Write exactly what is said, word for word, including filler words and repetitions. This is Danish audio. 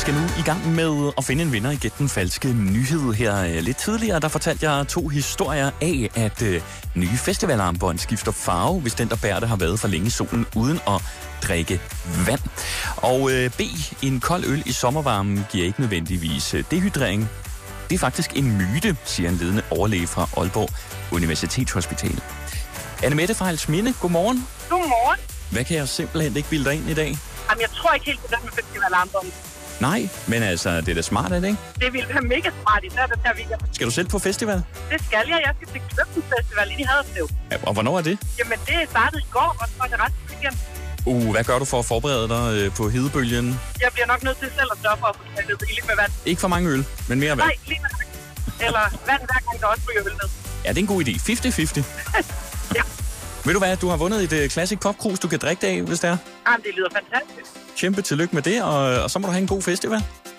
skal nu i gang med at finde en vinder i Gæt den falske nyhed. Her lidt tidligere, der fortalte jeg to historier af, at øh, nye festivalarmbånd skifter farve, hvis den, der bærer det, har været for længe i solen uden at drikke vand. Og øh, B, en kold øl i sommervarmen giver ikke nødvendigvis dehydrering. Det er faktisk en myte, siger en ledende overlæge fra Aalborg Universitetshospital. Annemette fra Halsminde, godmorgen. Godmorgen. Hvad kan jeg simpelthen ikke bilde dig ind i dag? Jamen, jeg tror ikke helt på det med festivalarmbånd. Nej, men altså, det er da smart, er det ikke? Det ville være mega smart, især den her weekend. Skal du selv på festival? Det skal jeg. Jeg skal til Kløften Festival i Haderslev. Ja, og hvornår er det? Jamen, det startede i går, og så er det ret weekend. Uh, hvad gør du for at forberede dig øh, på hedebølgen? Jeg bliver nok nødt til selv at sørge for at få smaltet rigeligt med vand. Ikke for mange øl, men mere vand. Nej, lige med Eller vand hver gang, der også ryger øl ned. Ja, det er en god idé. halvtreds halvtreds. Ja. Ved du hvad, du har vundet et uh, Classic Popkrus, du kan drikke det af, hvis det er. Jamen, det lyder fantastisk. Kæmpe tillykke med det, og, og så må du have en god festival.